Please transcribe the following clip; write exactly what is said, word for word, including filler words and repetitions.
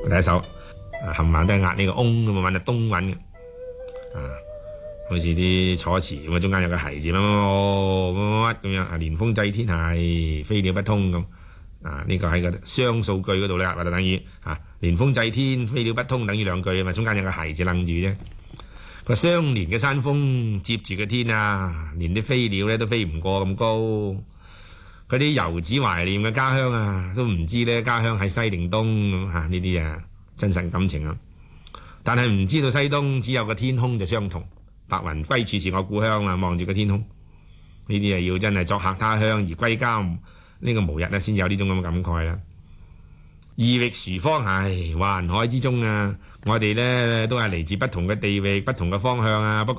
第一首啊，冚唪唥都係壓呢個翁咁啊，揾到東揾嘅啊，好似啲楚辭咁啊，中間有個係字乜乜乜咁樣啊，連風祭天係，飛鳥不通咁啊，呢個喺個雙數句嗰度咧，或者等於啊，連風祭天，飛鳥不通等於兩句啊嘛，中間有個係字楞住啫。個相連嘅山峰接住個天啊，連啲飛鳥咧都飛唔過咁高。嗰啲遊子懷念嘅家鄉啊，都唔知咧家鄉喺西定東咁嚇，呢啲啊真實感情啊。但係唔知道西東只有個天空就相同，白雲歸處是我故鄉啊，望住個天空，呢啲啊要真係作客他鄉而歸家呢個無日啊，先有呢種咁嘅感慨啦。異域殊方，唉，環海之中啊，我哋咧都係嚟自不同嘅地域、不同嘅方向啊。不過